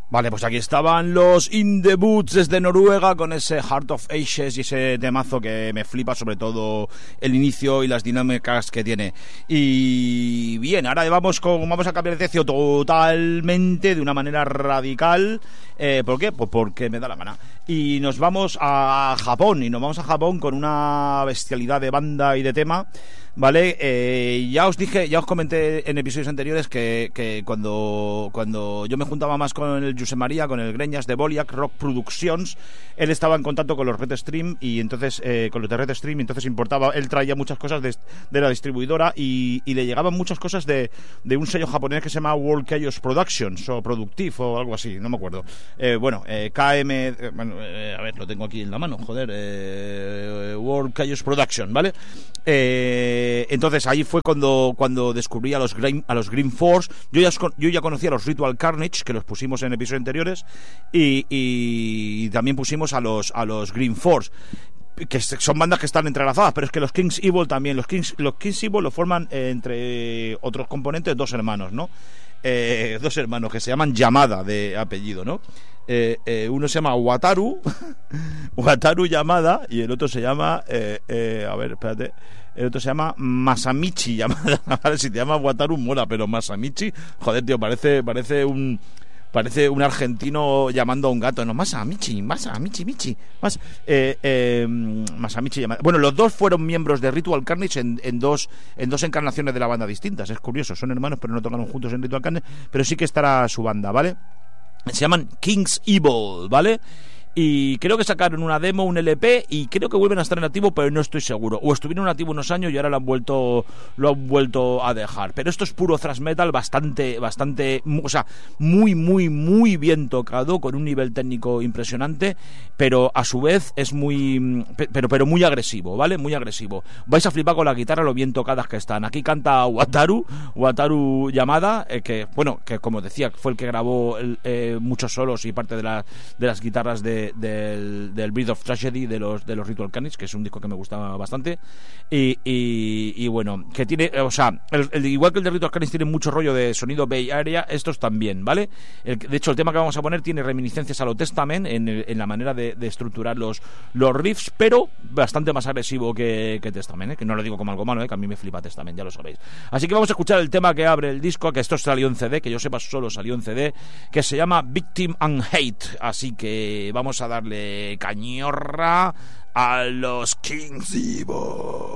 Vale, pues aquí estaban los In The Boots desde Noruega con ese Heart of Ashes y ese temazo que me flipa, sobre todo el inicio y las dinámicas que tiene. Y bien, ahora vamos a cambiar de tercio totalmente, de una manera radical. ¿Por qué? Pues porque me da la gana. Y nos vamos a Japón, con una bestialidad de banda y de tema. Vale, ya os comenté en episodios anteriores que cuando yo me juntaba más con el Josep María, con el Greñas de Boliac Rock Productions, él estaba en contacto con los Red Stream y entonces con los de Red Stream, entonces importaba, él traía muchas cosas de la distribuidora y le llegaban muchas cosas de un sello japonés que se llama World Chaos Productions o Productive o algo así, no me acuerdo. A ver, lo tengo aquí en la mano, World Chaos Production, ¿vale? Entonces ahí fue cuando descubrí a los Green Force. Yo ya conocía a los Ritual Carnage, que los pusimos en episodios anteriores, y también pusimos a los Green Force, que son bandas que están entrelazadas, pero es que los Kings Evil también. Los Kings Evil lo forman, entre otros componentes, dos hermanos, ¿no? Dos hermanos que se llaman Yamada de apellido, ¿no? Uno se llama Wataru Yamada, y el otro se llama el otro se llama Masamichi Yamada. Vale, si te llamas Wataru mola, pero Masamichi, joder, tío, parece un argentino llamando a un gato, no, Masamichi Masamichi Yamada. Bueno, los dos fueron miembros de Ritual Carnage en dos encarnaciones de la banda distintas. Es curioso, son hermanos pero no tocaron juntos en Ritual Carnage, pero sí que estará su banda, ¿vale? Se llaman Kings Evil, ¿vale? Y creo que sacaron una demo, un LP, y creo que vuelven a estar en activo, pero no estoy seguro. O estuvieron en activo unos años y ahora lo han vuelto a dejar. Pero esto es puro thrash metal bastante, o sea, muy, muy, muy bien tocado, con un nivel técnico impresionante, pero a su vez es muy, pero muy agresivo, ¿vale? Muy agresivo. Vais a flipar con la guitarra lo bien tocadas que están. Aquí canta Wataru Yamada, que como decía, fue el que grabó muchos solos y parte de las guitarras del Breath of Tragedy de los Ritual Carnage, que es un disco que me gustaba bastante, y bueno, que tiene, o sea, igual que el de Ritual Carnage tiene mucho rollo de sonido Bay Area, estos también, ¿vale? De hecho, el tema que vamos a poner tiene reminiscencias a lo Testament en la manera de estructurar los riffs, pero bastante más agresivo que Testament, que no lo digo como algo malo, que a mí me flipa Testament, ya lo sabéis. Así que vamos a escuchar el tema que abre el disco, que esto salió en CD, que yo sepa solo salió en CD, que se llama Victim and Hate. Así que vamos a darle cañorra a los Kings Evil.